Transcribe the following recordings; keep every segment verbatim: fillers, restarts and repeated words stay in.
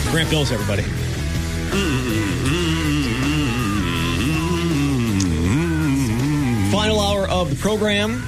Grant Bills, everybody. Mm-hmm. Final hour of the program.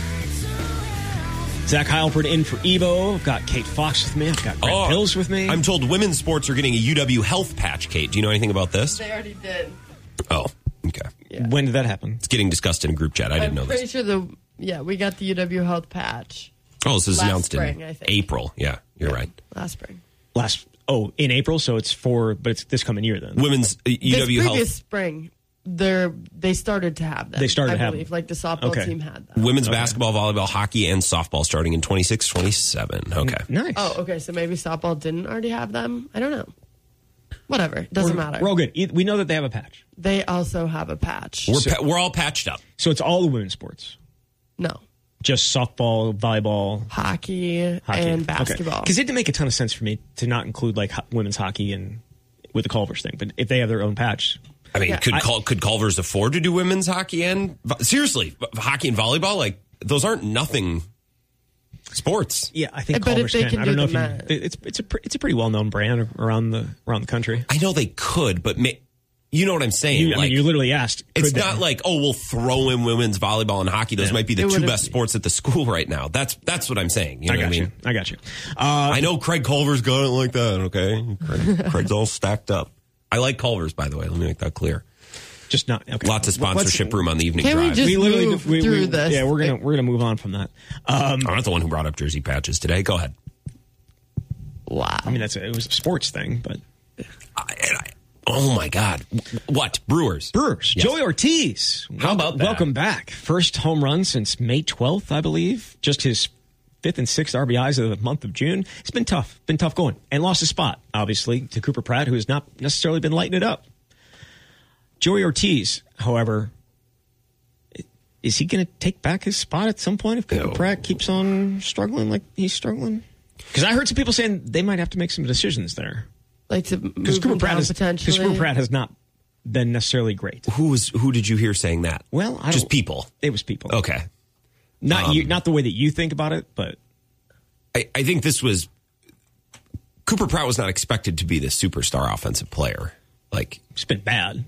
Zach Heilpert in for Evo. I've got Kate Fox with me. I've got Grant oh, Bills with me. I'm told women's sports are getting a U W health patch, Kate. Do you know anything about this? They already did. Oh, okay. Yeah. When did that happen? It's getting discussed in a group chat. I didn't I'm know this. pretty sure the, yeah, we got the U W health patch. Oh, this is last announced spring, in I think. April. Yeah, you're Yeah, right. Last spring. Last, oh, in April, so it's for, but it's this coming year then. Women's uh, U W this health. previous spring, they're, they started to have them. They started I to have believe. them. Like the softball Okay. team had them. Women's Okay. basketball, volleyball, hockey, and softball starting in twenty-six twenty-seven. Okay. Nice. Oh, okay. So maybe softball didn't already have them. I don't know. Whatever. It doesn't we're, matter. We're all good. E- We know that they have a patch. They also have a patch. We're, pa- we're all patched up. So it's all the women's sports. No. Just softball, volleyball, Hockey, hockey. and basketball. Because it didn't make a ton of sense for me to not include like ho- women's hockey and with the Culvers thing. But if they have their own patch, I mean, Yeah. could I- Cul- could Culver's afford to do women's hockey and vo- seriously v- hockey and volleyball? Like those aren't nothing sports. yeah, I think But if Culver's they can. can I don't do know if the you, men- it's it's a pr- it's a pretty well known brand around the around the country. I know they could, but ma- you know what I'm saying? You, I like, mean, you literally asked. it's could they? not like, oh, we'll throw in women's volleyball and hockey. Those Yeah. might be the It two would've- best sports at the school right now. That's that's what I'm saying. You know I got what I you. mean? I got you. Uh, I know Craig Culver's got it like that. Okay, Craig, Craig's all stacked up. I like Culver's, by the way. Let me make that clear. just not okay. Lots of What's- sponsorship room on the evening Can we drive. just- We literally move we, through we, this. Yeah, we're gonna we're gonna move on from that. Um, I'm not the one who brought up jersey patches today. Go ahead. Wow. I mean, that's a, it was a sports thing, but I, and I, oh my God! What Brewers? Brewers, Yes. Joey Ortiz. How about that? Welcome back. First home run since May twelfth, I believe. Just his fifth and sixth R B Is of the month of June. It's been tough. Been tough going. And lost his spot, obviously, to Cooper Pratt, who has not necessarily been lighting it up. Joey Ortiz, however, is he going to take back his spot at some point if Cooper No. Pratt keeps on struggling like he's struggling? Because I heard some people saying they might have to make some decisions there. like to Because move Cooper him Pratt down has potentially. Cooper Pratt has not been necessarily great. Who was? Who did you hear saying that? Well, I just don't- people. It was people. Okay. Not Um, you, not the way that you think about it, but I, I think this was Cooper Pratt was not expected to be the superstar offensive player. Like it's been bad.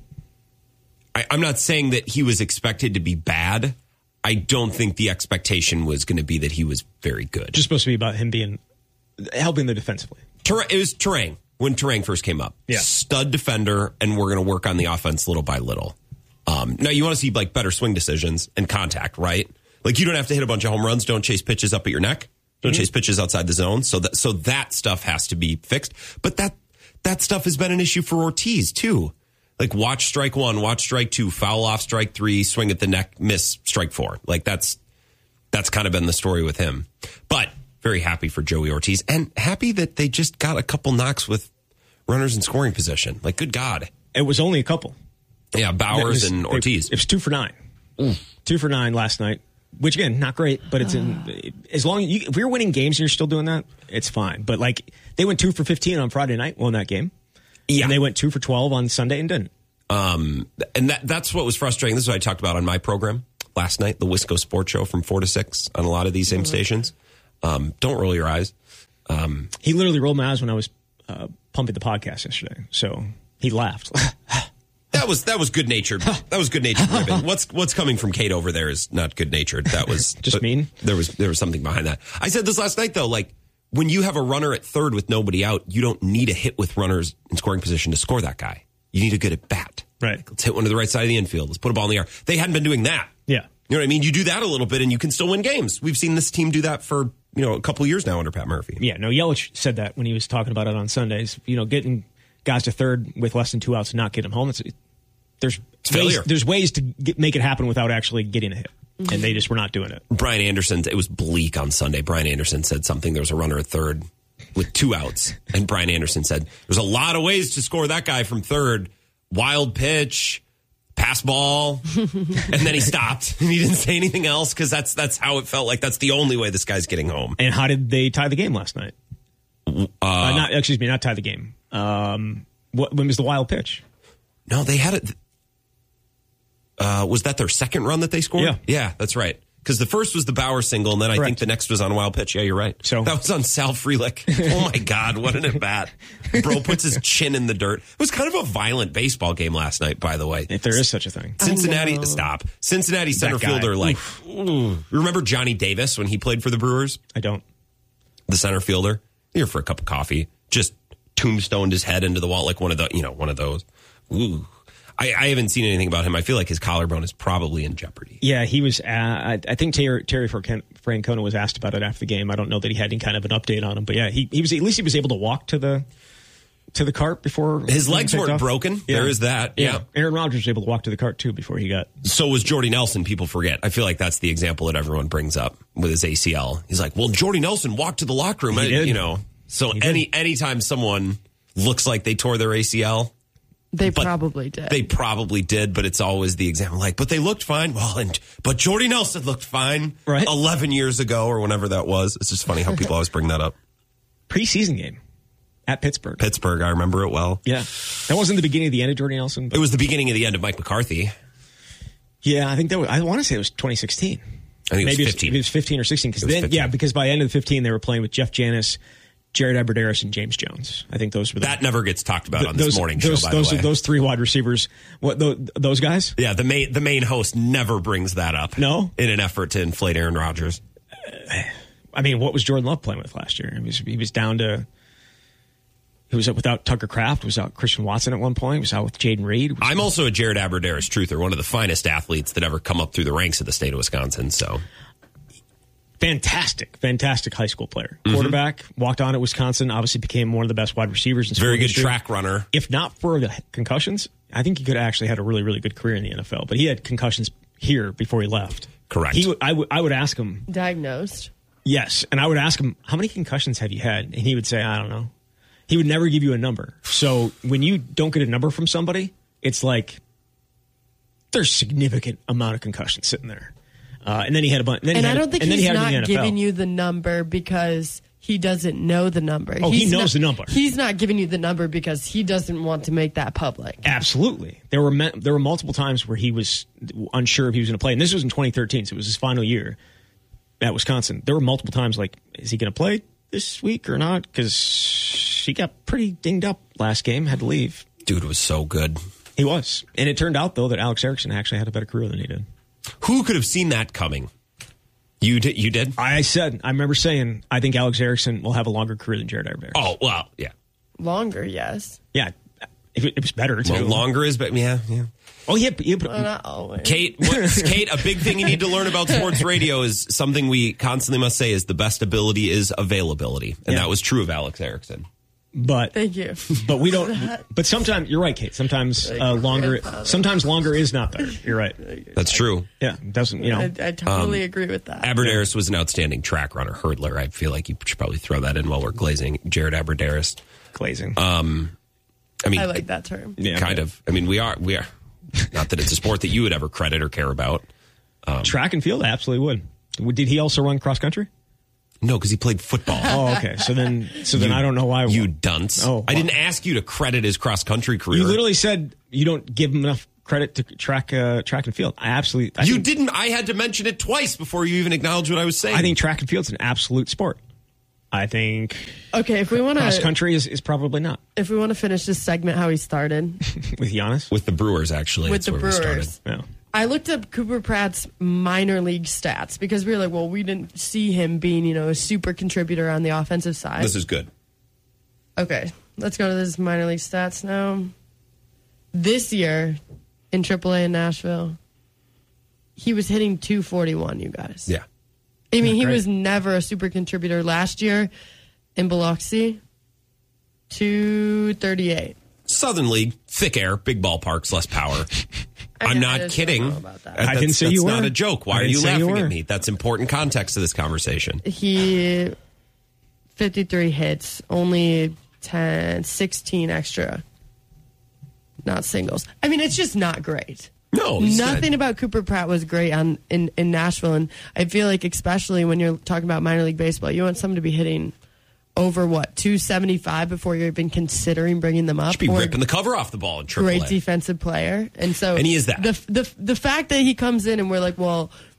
I, I'm not saying that he was expected to be bad. I don't think the expectation was going to be that he was very good. Just supposed to be about him being helping the defensively. Ter- it was Terang when Terang first came up. Yeah. Stud defender, and we're going to work on the offense little by little. Um, now, you want to see like better swing decisions and contact, right? Like you don't have to hit a bunch of home runs. Don't chase pitches up at your neck. Don't Mm-hmm. chase pitches outside the zone. So that so that stuff has to be fixed. But that that stuff has been an issue for Ortiz too. Like watch strike one, watch strike two, foul off strike three, swing at the neck, miss strike four. Like that's that's kind of been the story with him. But very happy for Joey Ortiz and happy that they just got a couple knocks with runners in scoring position. Like good God. It was only a couple. Yeah, Bowers It was- and it- Ortiz. It was two for nine. Two for nine last night. Which again, not great, but it's in, as long as you, if you're winning games and you're still doing that, it's fine. But like they went two for fifteen on Friday night, won that game. Yeah. And they went two for twelve on Sunday and didn't. Um, and that that's what was frustrating. This is what I talked about on my program last night, the Wisco Sports Show from four to six on a lot of these same stations. Um, don't roll your eyes. Um, He literally rolled my eyes when I was uh, pumping the podcast yesterday. So he laughed. that was that was good natured. That was good natured. ribbon. What's what's coming from Kate over there is not good natured. That was Just but mean? There was there was something behind that. I said this last night though. Like when you have a runner at third with nobody out, you don't need a hit with runners in scoring position to score that guy. You need a good at bat. Right. Let's hit one to the right side of the infield. Let's put a ball in the air. They hadn't been doing that. Yeah. You know what I mean? You do that a little bit and you can still win games. We've seen this team do that for, you know, a couple of years now under Pat Murphy. Yeah, no, Yelich said that when he was talking about it on Sundays. You know, getting guys to third with less than two outs and not get them home. It's, there's It's ways, failure. there's ways to get, make it happen without actually getting a hit, and they just were not doing it. Brian Anderson, it was bleak on Sunday. Brian Anderson said something. There was a runner at third with two outs. And Brian Anderson said, there's a lot of ways to score that guy from third. Wild pitch, pass ball. And then he stopped and he didn't say anything else because that's, that's how it felt like. That's the only way this guy's getting home. And how did they tie the game last night? Uh, uh, not excuse me, not tie the game. Um, what, when was the wild pitch? No, they had it. Uh, was that their second run that they scored? Yeah. Yeah, that's right. Because the first was the Bauer single, and then I Correct. think the next was on Wild Pitch. Yeah, you're right. So- that was on Sal Frelick. Oh, my God. What an at-bat. Bro puts his chin in the dirt. It was kind of a violent baseball game last night, by the way. If there is such a thing. Cincinnati, stop. Cincinnati center guy. fielder, like, ooh. Remember Johnny Davis when he played for the Brewers? I don't. The center fielder? Here for a cup of coffee. Just tombstoned his head into the wall like one of the, you know, one of those. Ooh. I, I haven't seen anything about him. I feel like his collarbone is probably in jeopardy. Yeah, he was. Uh, I, I think Terry, Terry Francona was asked about it after the game. I don't know that he had any kind of an update on him, but yeah, he, he was. At least he was able to walk to the to the cart before his legs weren't off. broken. Yeah. There is that. Yeah. yeah, Aaron Rodgers was able to walk to the cart too before he got. So was Jordy Nelson. People forget. I feel like that's the example that everyone brings up with his A C L. He's like, well, Jordy Nelson walked to the locker room. He I, did. You know, so He any did. anytime someone looks like they tore their A C L. They But probably did. They probably did, but it's always the example. Like, but they looked fine. Well, and but Jordy Nelson looked fine, Right. eleven years ago or whenever that was. It's just funny how people always bring that up. Preseason game at Pittsburgh. Pittsburgh, I remember it well. Yeah, that wasn't the beginning of the end of Jordy Nelson. But It was the beginning of the end of Mike McCarthy. yeah, I think that was, I want to say it was twenty sixteen. I think it was Maybe fifteen. It was, it was fifteen or sixteen. Because It was then, fifteen. yeah, because by the end of the fifteen, they were playing with Jeff Janis, Jared Aberderis, and James Jones. I think those were the, That never gets talked about on those, this morning those, show, by those, the way. those three wide receivers. What those, those guys? Yeah, the main the main host never brings that up. No? In an effort to inflate Aaron Rodgers. I mean, what was Jordan Love playing with last year? He was, he was down to. He was without Tucker Kraft. Was out Christian Watson at one point. He was out with Jaden Reed. I'm also a Jared Aberderis truther, one of the finest athletes that ever come up through the ranks of the state of Wisconsin. So Fantastic, fantastic high school player. Mm-hmm. Quarterback, walked on at Wisconsin, obviously became one of the best wide receivers in very school good history. track runner. If not for the concussions, I think he could have actually had a really, really good career in the N F L. But he had concussions here before he left. Correct. He, w- I, w- I would ask him, Diagnosed. yes, and I would ask him, how many concussions have you had? And he would say, I don't know. He would never give you a number. So when you don't get a number from somebody, it's like there's significant amount of concussions sitting there. Uh, and then he had a bunch. And, then And he I had, don't think and then he's he had it in not the N F L. giving you the number because he doesn't know the number. Oh, he He's knows not- the number. He's not giving you the number because he doesn't want to make that public. Absolutely. There were me- there were multiple times where he was unsure if he was going to play. And this was in twenty thirteen, so it was his final year at Wisconsin. There were multiple times like, is he going to play this week or not? Because he got pretty dinged up last game, had to leave. Dude was so good. He was. And it turned out, though, that Alex Erickson actually had a better career than he did. Who could have seen that coming? You did. You did. I said, I remember saying, I think Alex Erickson will have a longer career than Jared Aberderis. Oh well, yeah. Longer, yes. Yeah. If it, it was better, too. Well, longer is, but yeah, yeah. Oh, yeah. But, yeah, but, Well, not always. Kate, what's, Kate, a big thing you need to learn about sports radio is something we constantly must say is the best ability is availability, and Yeah. that was true of Alex Erickson. but Thank you. But we don't. But sometimes you're right, Kate. Sometimes uh, longer. Sometimes longer is not better. You're right. That's true. Yeah, it doesn't you know? I, I totally agree with that. Aberderis was an outstanding track runner, hurdler. I feel like you should probably throw that in while we're glazing Jared Aberderis. Glazing. I mean, I like that term. yeah, kind but of. I mean, we are. We are. Not that it's a sport that you would ever credit or care about. track and field. I absolutely would. Would- Did he also run cross country? No, because he played football. Oh, okay. So then, so then I don't know why. You dunce. Oh, I wow. didn't ask you to credit his cross country career. You literally said you don't give him enough credit to track uh, track and field. I absolutely. I You think, didn't. I had to mention it twice before you even acknowledged what I was saying. I think track and field's an absolute sport. I think Okay, if we want cross to, country is, is probably not if we want to finish this segment, how he started with Giannis. with the Brewers, actually, with that's the where we Brewers. started. Yeah. I looked up Cooper Pratt's minor league stats because we were like, well, we didn't see him being, you know, a super contributor on the offensive side. This is good. Okay, let's go to this minor league stats now. This year in triple A in Nashville, he was hitting two forty-one, you guys. Yeah. I mean, he great. was never a super contributor. Last year in Biloxi, two thirty-eight. Southern League, thick air, big ballparks, less power. I I'm mean, not I just kidding. don't know about that. That- I that's, didn't say that's you not were. a joke. Why I are didn't you say you laughing at were. me? That's important context to this conversation. He fifty-three hits, only ten, sixteen extra, not singles. I mean, it's just not great. No, he's Nothing good. about Cooper Pratt was great on in, in Nashville, and I feel like especially when you're talking about minor league baseball, you want someone to be hitting over what two seventy-five before you're even considering bringing them up. Should be or ripping the cover off the ball in triple great A. defensive player, and so And he is that. The the the fact that he comes in and we're like, well,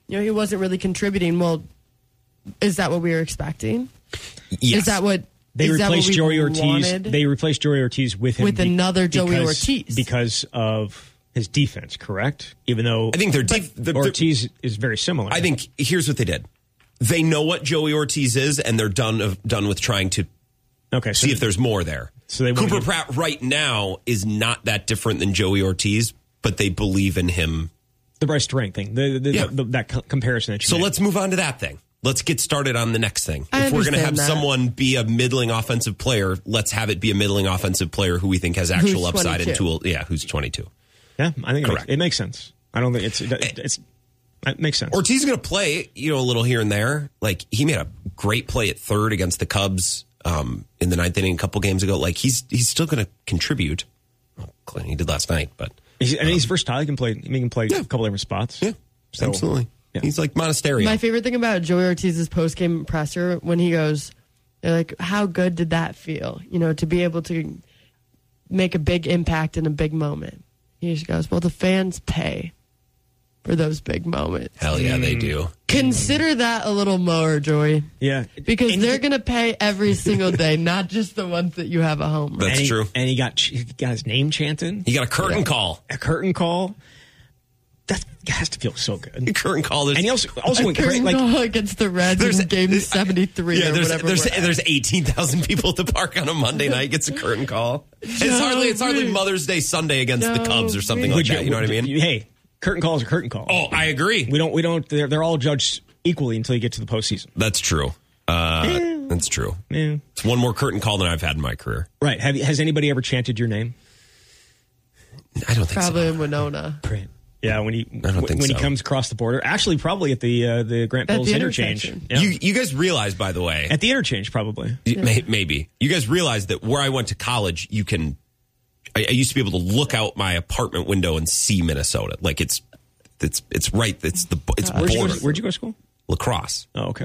You know, he wasn't really contributing. Well, is that what we were expecting? Yes. Is that what They is replaced that what we Joey Ortiz. wanted? They replaced Joey Ortiz with him With be- another Joey because, Ortiz. because of his defense. Correct? Even though I think their def- the, Ortiz is very similar. I think here's what they did. They know what Joey Ortiz is, and they're done of, done with trying to okay, so see if there's more there. So they Cooper give- Pratt right now is not that different than Joey Ortiz, but they believe in him. the Bryce Durant thing. The, the, Yeah. the, that co- comparison that you So made. let's move on to that thing. Let's get started on the next thing. I if we're going to have understand that. someone be a middling offensive player, let's have it be a middling offensive player who we think has actual Who's upside and twenty-two. tool. Yeah, who's twenty-two. Yeah, I think it makes, Correct. it makes sense. I don't think it's it, it's it makes sense. Ortiz is going to play, you know, a little here and there. Like he made a great play at third against the Cubs um, in the ninth inning a couple games ago. Like he's he's still going to contribute. Well, he did last night, but He's, and he's versatile. He can play. He can play Yeah. a couple different spots. yeah, So, absolutely. yeah. He's like Monasterio. My favorite thing about Joey Ortiz's post-game presser when he goes, they're like, how good did that feel? You know, to be able to make a big impact in a big moment. He just goes, well, the fans pay for those big moments. Hell yeah, they do. Consider that a little more, Joey. Yeah, Because And they're he- going to pay every single day, not just the ones that you have at home. That's and he, true. And he got he got his name chanted. He got a curtain call. A curtain call. That has to feel so good. A curtain call. There's, And he also also went crazy. Curtain Like call against the Reds There's- in game there's- seventy-three yeah, or there's whatever. there's we're at. there's eighteen thousand people at the park on a Monday night. Gets a curtain call. It's hardly it's hardly Joey. Mother's Day Sunday against the No, Cubs or something we- like that. You know what I mean? Hey, curtain call is a curtain call. Oh, I agree. we don't we don't. They're, they're all judged equally until you get to the postseason. That's true. Uh, that's true. Yeah. It's one more curtain call than I've had in my career. Right. Have you, has anybody ever chanted your name? I don't think Probably so. in Winona. Yeah, when he I don't when, think when so. he comes across the border. Actually, probably at the uh, the Grant At Bills the interchange. intersection. Yeah. You you guys realize, by the way, At the interchange, probably. may, maybe you guys realize that where I went to college, you can. I, I used to be able to look out my apartment window and see Minnesota. Like it's it's it's right. It's the it's Where'd you, go border. to, where'd you go to school? Lacrosse. Oh, okay.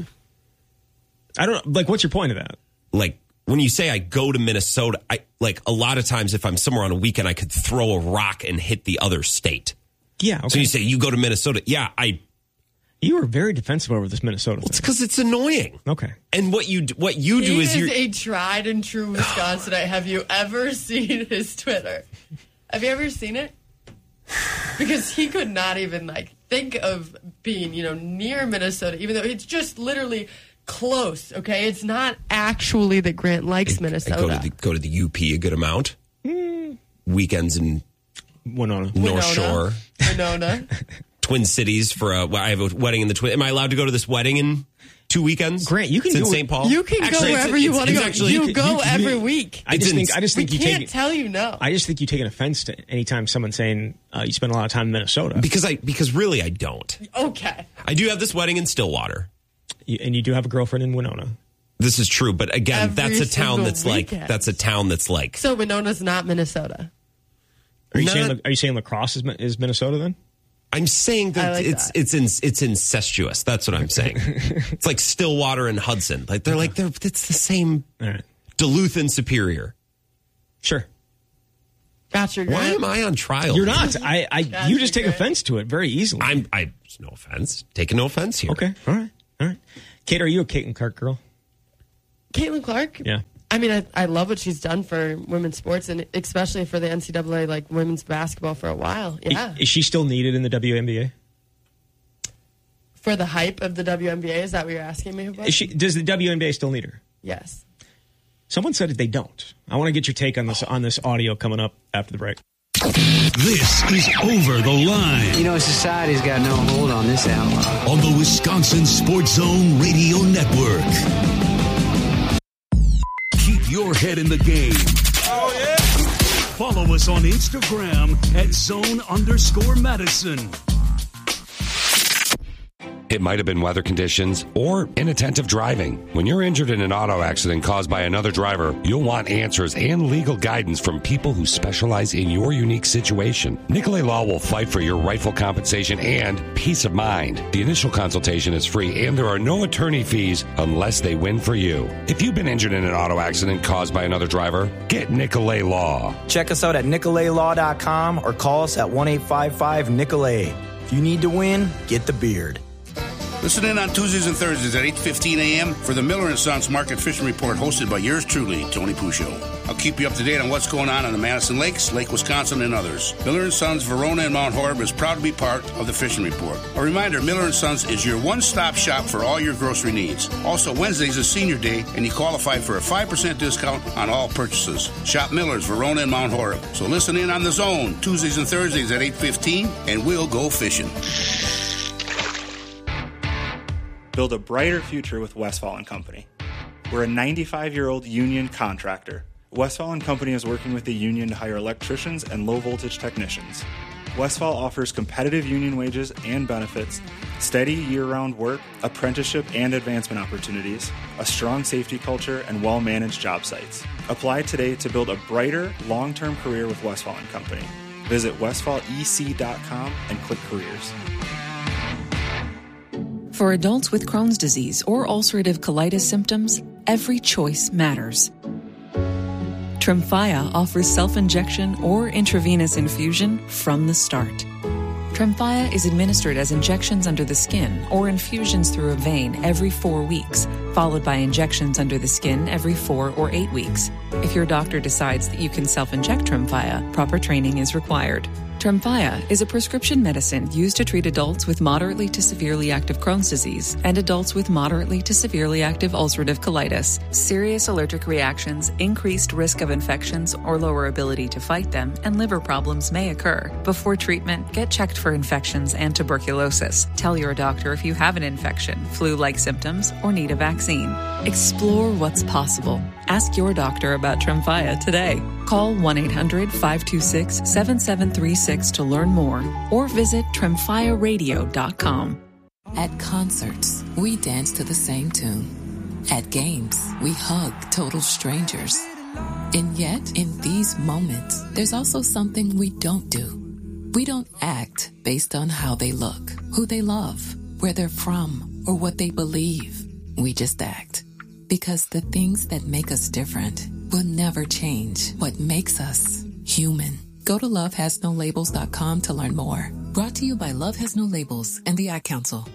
I don't like. What's your point of that? Like when you say I go to Minnesota, I like a lot of times if I'm somewhere on a weekend, I could throw a rock and hit the other state. Yeah. Okay. So you say you go to Minnesota? Yeah, I. You were very defensive over this Minnesota It's thing. because it's annoying. Okay. And what you what you do He is is you. a tried and true Wisconsinite. Have you ever seen his Twitter? Have you ever seen it? Because he could not even like think of being, you know, near Minnesota, even though it's just literally close. Okay, it's not actually that Grant likes I Minnesota. go to the go to the U P a good amount. Weekends in Winona. Winona, North Shore, Winona. Twin Cities for a. well, I have a wedding in the Twin. Am I allowed to go to this wedding in two weekends? Grant, you can It's in do it- Saint Paul. You can Actually, go it's- wherever you it's- want to it's go. Actually, you you- go you- every week. I just It's think in- I just We think you can't take. tell you no. I just think you take an offense to anytime someone's saying uh, you spend a lot of time in Minnesota, because I because really I don't. Okay. I do have this wedding in Stillwater. You- and you do have a girlfriend in Winona. This is true, but again, Every that's a town single that's weekend. like that's a town that's like. So Winona's not Minnesota. Are you Not- saying are you saying lacrosse is, Mi- is Minnesota then? I'm saying that I like it's that. it's in, it's incestuous. That's what I'm saying. It's like Stillwater and Hudson. Like they're like they're it's the same. All right. Duluth and Superior. Sure. Gotcha. Why Grant. am I on trial? You're not. I. I Gotcha, you just take Grant. offense to it very easily. I'm. I. No offense. Taking no offense here. okay. All right. All right. Kate, are you a Caitlin Clark girl? Caitlin Clark? Yeah. I mean, I, I love what she's done for women's sports and especially for the N C double A, like women's basketball for a while. Yeah. Is she still needed in the W N B A? For the hype of the W N B A, is that what you're asking me about? Is she? Does the W N B A still need her? Yes. Someone said that they don't. I want to get your take on this on this audio coming up after the break. This is Over the Line You know, society's got no hold on this outlaw. on the Wisconsin Sports Zone Radio Network. Keep your head in the game. Oh, yeah. Follow us on Instagram at zone underscore Madison. It might have been weather conditions or inattentive driving. When you're injured in an auto accident caused by another driver, you'll want answers and legal guidance from people who specialize in your unique situation. Nicolay Law will fight for your rightful compensation and peace of mind. The initial consultation is free and there are no attorney fees unless they win for you. If you've been injured in an auto accident caused by another driver, get Nicolay Law. Check us out at nicolay law dot com or call us at one eight five five Nicolay. If you need to win, get the beard. Listen in on Tuesdays and Thursdays at eight fifteen a.m. for the Miller and Sons Market Fishing Report hosted by yours truly, Tony Puccio. I'll keep you up to date on what's going on on the Madison Lakes, Lake Wisconsin, and others. Miller and Sons, Verona, and Mount Horeb is proud to be part of the Fishing Report. A reminder, Miller and Sons is your one-stop shop for all your grocery needs. Also, Wednesday's is Senior Day, and you qualify for a five percent discount on all purchases. Shop Miller's, Verona, and Mount Horeb. So listen in on The Zone, Tuesdays and Thursdays at eight fifteen, and we'll go fishing. Build a brighter future with Westfall and Company. We're a ninety-five-year-old union contractor. Westfall and Company is working with the union to hire electricians and low-voltage technicians. Westfall offers competitive union wages and benefits, steady year-round work, apprenticeship and advancement opportunities, a strong safety culture, and well-managed job sites. Apply today to build a brighter, long-term career with Westfall and Company. Visit westfall e c dot com and click careers. For adults with Crohn's disease or ulcerative colitis symptoms, every choice matters. Tremfya offers self-injection or intravenous infusion from the start. Tremfya is administered as injections under the skin or infusions through a vein every four weeks, followed by injections under the skin every four or eight weeks. If your doctor decides that you can self-inject Tremfya, proper training is required. Tremfya is a prescription medicine used to treat adults with moderately to severely active Crohn's disease and adults with moderately to severely active ulcerative colitis. Serious allergic reactions, increased risk of infections or lower ability to fight them, and liver problems may occur. Before treatment, get checked for infections and tuberculosis. Tell your doctor if you have an infection, flu-like symptoms, or need a vaccine. Explore what's possible. Ask your doctor about Tremfya today. Call one eight hundred five two six seven seven three six to learn more or visit tremfya radio dot com. At concerts, we dance to the same tune. At games, we hug total strangers. And yet, in these moments, there's also something we don't do. We don't act based on how they look, who they love, where they're from, or what they believe. We just act. Because the things that make us different will never change what makes us human. Go to love has no labels dot com to learn more. Brought to you by Love Has No Labels and the Ad Council.